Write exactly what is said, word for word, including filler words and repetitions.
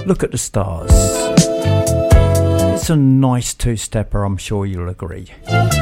Look at the Stars. It's a nice two-stepper, I'm sure you'll agree.